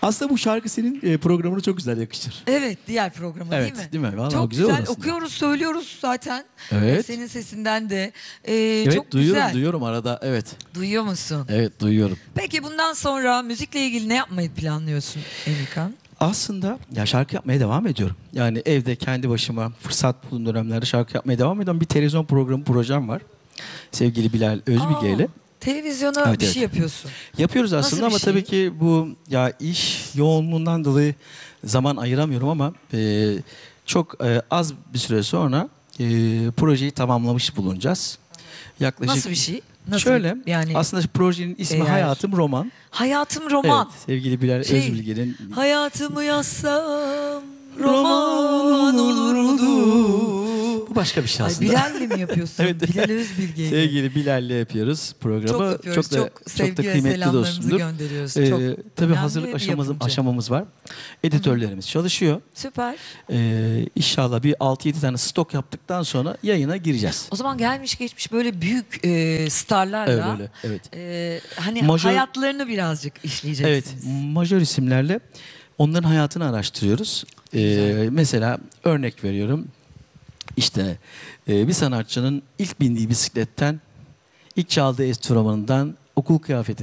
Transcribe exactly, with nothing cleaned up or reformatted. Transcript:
Aslında bu şarkı senin e, programına çok güzel yakışır. Evet, diğer programa Evet, değil mi? değil mi? Vallahi çok güzel güzel, olur aslında. okuyoruz, söylüyoruz zaten. Evet. Senin sesinden de. Ee, Evet, çok duyuyorum, güzel. duyuyorum arada. Evet. Duyuyor musun? Evet, duyuyorum. Peki bundan sonra müzikle ilgili ne yapmayı planlıyorsun Emirkan? Aslında ya şarkı yapmaya devam ediyorum. Yani evde kendi başıma fırsat bulduğum dönemlerde şarkı yapmaya devam ediyorum. Bir televizyon programı projem var. Sevgili Bilal Özbilge ile. Televizyona Evet, bir evet. şey yapıyorsun. Yapıyoruz aslında bir ama şey? tabii ki bu ya iş yoğunluğundan dolayı zaman ayıramıyorum ama e, çok e, az bir süre sonra e, projeyi tamamlamış bulunacağız. Yaklaşık Nasıl bir şey? Nasıl şöyle bir- yani aslında projenin ismi eğer- Hayatım Roman. Hayatım roman. Evet, sevgili Bilal Şey, Özbilge'nin hayatımı yazsam roman olurdu. bu başka bir şey Ay, aslında. Bilal'le mi yapıyorsun? Evet. Bilal Özbilge'yle. Sevgili Bilal'le yapıyoruz programı. Çok öpüyoruz. da, Çok, sevgi da ve kıymetli selamlarımızı dostumdur. gönderiyoruz. Ee, Çok tabii önemli hazırlık bir aşamamız, yapımcı. aşamamız var. Editörlerimiz çalışıyor. Süper. Ee, inşallah bir altı yedi tane stok yaptıktan sonra yayına gireceğiz. O zaman gelmiş geçmiş böyle büyük e, starlarla Evet, öyle, evet. e, hani Majör- hayatlarını birazcık Evet, işleyeceksiniz. majör isimlerle onların hayatını araştırıyoruz. Ee, mesela örnek veriyorum. İşte e, bir sanatçının ilk bindiği bisikletten, ilk çaldığı enstrümanından, okul kıyafeti